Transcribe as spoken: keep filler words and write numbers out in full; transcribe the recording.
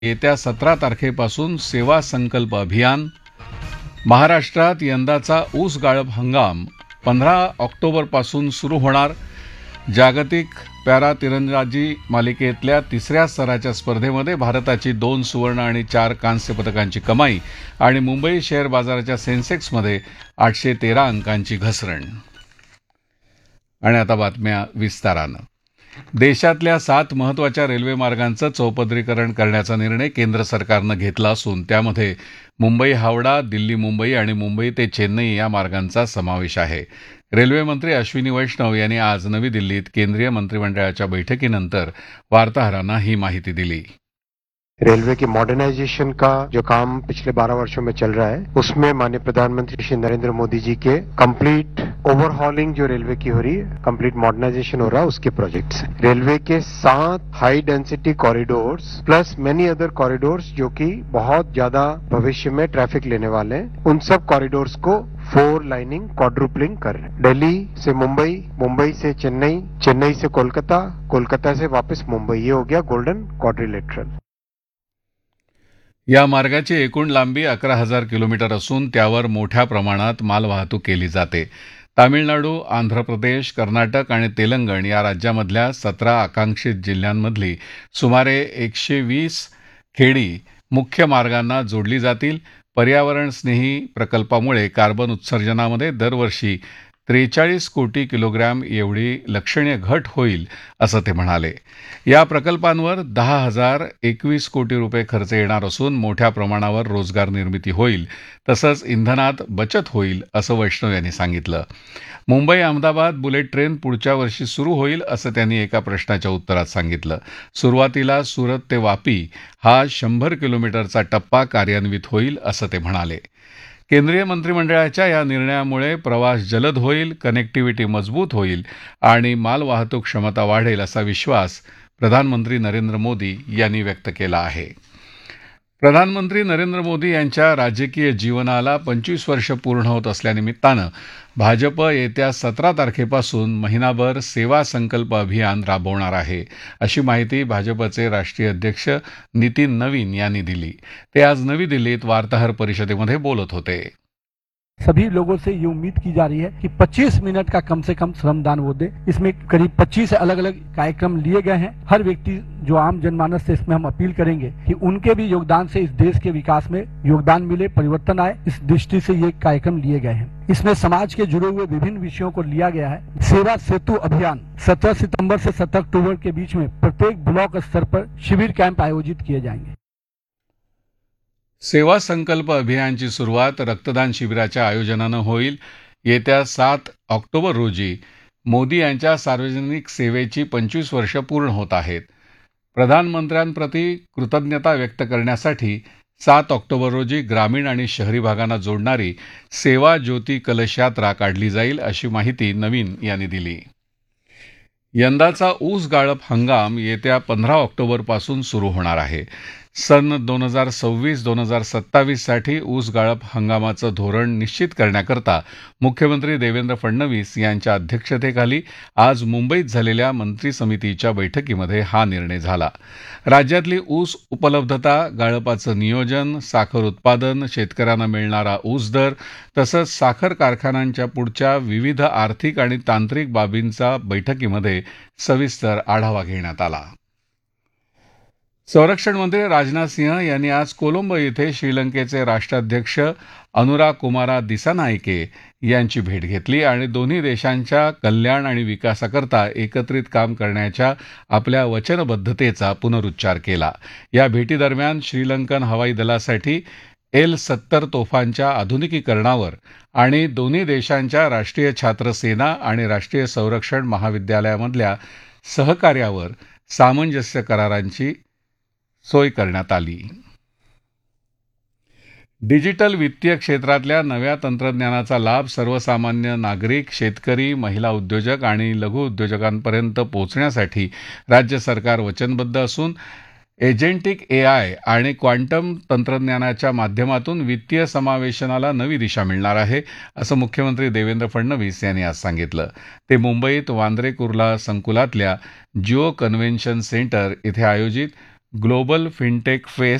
येत्या सतरा तारखेपासून सेवा संकल्प अभियान. महाराष्ट्रात यंदाचा ऊस गाळप हंगाम पंधरा ऑक्टोबरपासून सुरू होणार. जागतिक पॅरा तिरंदाजी मालिकेतल्या तिसऱ्या स्तराच्या स्पर्धेमध्ये भारताची दोन सुवर्ण आणि चार कांस्य पदकांची कमाई आणि मुंबई शेअर बाजाराच्या सेन्सेक्समध्ये आठशे तेरा अंकांची घसरण. आणि आता बातम्या विस्तारानं. देशातल्या सात महत्त्वाच्या रेल्वे मार्गांचं चौपदरीकरण करण्याचा निर्णय केंद्र सरकारनं घेतला असून त्यामध्ये मुंबई हावडा, दिल्ली मुंबई आणि मुंबई ते चेन्नई या मार्गांचा समावेश आहे. रेल्वे मंत्री अश्विनी वैष्णव यांनी आज नवी दिल्लीत केंद्रीय मंत्रिमंडळाच्या बैठकीनंतर वार्ताहरांना ही माहिती दिली. रेलवे की मॉडर्नाइजेशन का जो काम पिछले बारह वर्षों में चल रहा है उसमें माननीय प्रधानमंत्री श्री नरेंद्र मोदी जी के कंप्लीट ओवरहॉलिंग जो रेलवे की हो रही है, कंप्लीट मॉडर्नाइजेशन हो रहा है, उसके प्रोजेक्ट्स हैं. रेलवे के सात हाई density corridors plus many other corridors जो कि बहुत ज्यादा भविष्य में ट्रैफिक लेने वाले हैं, उन सब कॉरिडोर्स को फोर लाइनिंग क्वाड्रुपलिंग कर रहे हैं. दिल्ली से मुंबई, मुंबई से चेन्नई, चेन्नई से कोलकाता, कोलकाता से वापस मुंबई, ये हो गया गोल्डन क्वाड्रिलेटरल. या मार्गाची एकूण लांबी अकरा हजार किलोमीटर असून त्यावर मोठ्या प्रमाणात मालवाहतूक केली जाते. तामिळनाडू, आंध्र प्रदेश, कर्नाटक आणि तेलंगण या राज्यामधल्या सतरा आकांक्षित जिल्ह्यांमधली सुमारे एकशे वीस खेडी मुख्य मार्गांना जोडली जातील. पर्यावरणस्नेही प्रकल्पामुळे कार्बन उत्सर्जनामध्ये दरवर्षी त्रेचाळीस कोटी किलोग्रॅम एवढी लक्षणीय घट होईल असं ते म्हणाले. या प्रकल्पांवर दहा हजार एकवीस कोटी रुपये खर्च येणार असून मोठ्या प्रमाणावर रोजगार निर्मिती होईल तसंच इंधनात बचत होईल असं वैष्णव यांनी सांगितलं. मुंबई अहमदाबाद बुलेट ट्रेन पुढच्या वर्षी सुरू होईल असं त्यांनी एका प्रश्नाच्या उत्तरात सांगितलं. सुरुवातीला सुरत ते वापी हा शंभर किलोमीटरचा टप्पा कार्यान्वित होईल असं ते म्हणाले. केंद्रीय मंत्रिमंडळाच्या या निर्णयामुळे प्रवास जलद होईल, कनेक्टिव्हिटी मजबूत होईल आणि मालवाहतूक क्षमता वाढेल असा विश्वास प्रधानमंत्री नरेंद्र मोदी यांनी व्यक्त केला आहे. प्रधानमंत्री नरेंद्र मोदी यांच्या राजकीय जीवनाला पंचवीस वर्ष पूर्ण होत असल्यानिमित्तानं भाजप येत्या सतरा तारखेपासून महिनाभर सेवा संकल्प अभियान राबवणार आहे अशी माहिती भाजपचे राष्ट्रीय अध्यक्ष नितीन नवीन यांनी दिली. ते आज नवी दिल्लीत वार्ताहर परिषदेमध्ये बोलत होते. सभी लोगों से ये उम्मीद की जा रही है कि पच्चीस मिनट का कम से कम श्रमदान वो दे. इसमें करीब पच्चीस अलग अलग कार्यक्रम लिए गए हैं. हर व्यक्ति जो आम जनमानस से इसमें हम अपील करेंगे कि उनके भी योगदान से इस देश के विकास में योगदान मिले, परिवर्तन आए, इस दृष्टि से ये कार्यक्रम लिए गए हैं. इसमें समाज के जुड़े हुए विभिन्न विषयों को लिया गया है. सेवा सेतु अभियान सत्रह सितंबर से सत्रह अक्टूबर के बीच में प्रत्येक ब्लॉक स्तर पर शिविर कैंप आयोजित किए जाएंगे. सेवा संकल्प अभियानाची सुरुवात रक्तदान शिबिराच्या आयोजनानं होईल. येत्या सात ऑक्टोबर रोजी मोदी यांच्या सार्वजनिक सेवेची पंचवीस वर्ष पूर्ण होत आहेत. प्रधानमंत्र्यांप्रती कृतज्ञता व्यक्त करण्यासाठी सात ऑक्टोबर रोजी ग्रामीण आणि शहरी भागांना जोडणारी सेवा ज्योती कलश यात्रा काढली जाईल अशी माहिती नवीन यांनी दिली. यंदाचा ऊस गाळप हंगाम येत्या पंधरा ऑक्टोबरपासून सुरू होणार आहे. सन दोन हजार सव्वीस दोन हजार सत्तावीससाठी ऊस गाळप हंगामाचं धोरण निश्चित करण्याकरता मुख्यमंत्री देवेंद्र फडणवीस यांच्या अध्यक्षतेखाली आज मुंबईत झालेल्या मंत्री समितीच्या बैठकीमध्ये हा निर्णय झाला. राज्यातली ऊस उपलब्धता, गाळपाचं नियोजन, साखर उत्पादन, शेतकऱ्यांना मिळणारा ऊस दर तसंच साखर कारखान्यांच्या पुढच्या विविध आर्थिक आणि तांत्रिक बाबींचा बैठकीमध्ये सविस्तर आढावा घेण्यात आला. संरक्षण मंत्री राजनाथ सिंह यांनी आज कोलंबो येथे श्रीलंकेचे राष्ट्राध्यक्ष अनुरा कुमारा दिसानायके यांची भेट घेतली आणि दोन्ही देशांच्या कल्याण आणि विकासाकरता एकत्रित काम करण्याच्या आपल्या वचनबद्धतेचा पुनरुच्चार केला. या भेटीदरम्यान श्रीलंकन हवाई दलासाठी एल सत्तर तोफांच्या आधुनिकीकरणावर आणि दोन्ही देशांच्या राष्ट्रीय छात्र सेना आणि राष्ट्रीय संरक्षण महाविद्यालयामधल्या सहकार्यावर सामंजस्य करारांची सोय करण्यात आली. डिजिटल वित्तीय क्षेत्रातल्या नव्या तंत्रज्ञानाचा लाभ सर्वसामान्य नागरिक, शेतकरी, महिला उद्योजक आणि लघु उद्योजकांपर्यंत पोहोचण्यासाठी राज्य सरकार वचनबद्ध असून एजेंटिक एआय आणि क्वांटम तंत्रज्ञानाच्या माध्यमातून वित्तीय समावेशनाला नवी दिशा मिळणार आहे असं मुख्यमंत्री देवेंद्र फडणवीस यांनी आज सांगितलं. ते मुंबईत वांद्रे कुर्ला संकुलातल्या जिओ कन्व्हेन्शन सेंटर इथे आयोजित ग्लोबल फिनटेक फेस्ट